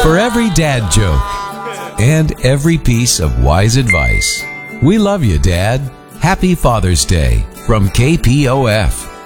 For every dad joke and every piece of wise advice. We love you, Dad. Happy Father's Day from KPOF.